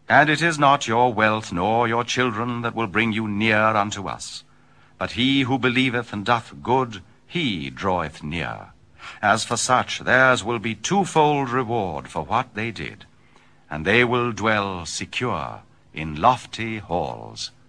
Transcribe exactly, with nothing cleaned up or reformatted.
And it is not your wealth nor your children that will bring you near unto us, but he who believeth and doth good, he draweth near. As for such, theirs will be twofold reward for what they did, and they will dwell secure in lofty halls.